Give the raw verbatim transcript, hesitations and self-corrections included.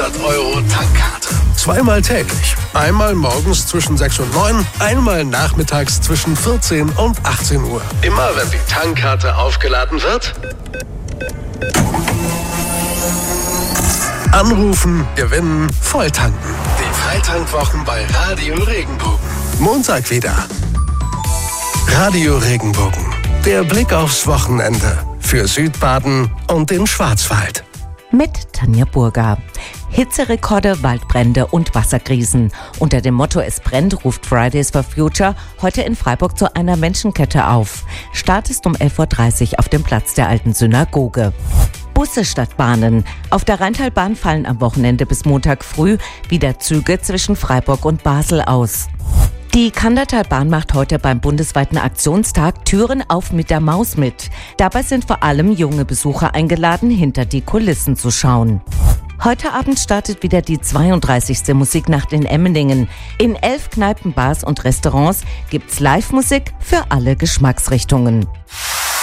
hundert Euro Tankkarte. Zweimal täglich. Einmal morgens zwischen sechs und neun, einmal nachmittags zwischen vierzehn und achtzehn Uhr. Immer wenn die Tankkarte aufgeladen wird, anrufen, gewinnen, volltanken. Die Freitankwwochen bei Radio Regenbogen. Montag wieder. Radio Regenbogen. Der Blick aufs Wochenende für Südbaden und den Schwarzwald. Mit Tanja Burger. Hitzerekorde, Waldbrände und Wasserkrisen. Unter dem Motto Es brennt ruft Fridays for Future heute in Freiburg zu einer Menschenkette auf. Start ist um elf Uhr dreißig auf dem Platz der alten Synagoge. Busse statt Bahnen. Auf der Rheintalbahn fallen am Wochenende bis Montag früh wieder Züge zwischen Freiburg und Basel aus. Die Kandertalbahn macht heute beim bundesweiten Aktionstag Türen auf mit der Maus mit. Dabei sind vor allem junge Besucher eingeladen, hinter die Kulissen zu schauen. Heute Abend startet wieder die zweiunddreißigste Musiknacht in Emmendingen. In elf Kneipen, Bars und Restaurants gibt's Live-Musik für alle Geschmacksrichtungen.